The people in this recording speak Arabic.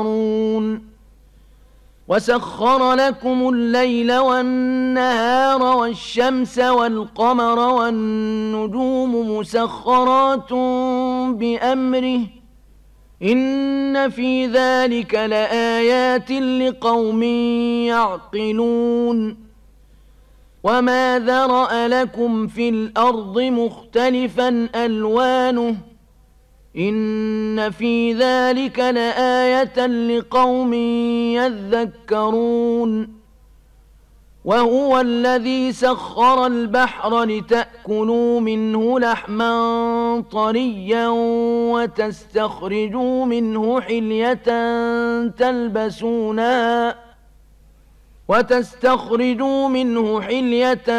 وسخر لكم الليل والنهار والشمس والقمر والنجوم مسخرات بأمره إن في ذلك لآيات لقوم يعقلون وما ذرأ لكم في الأرض مختلفا ألوانه إن في ذلك لآية لقوم يذكرون وهو الذي سخر البحر لتأكلوا منه لحما طريا وتستخرجوا منه حلية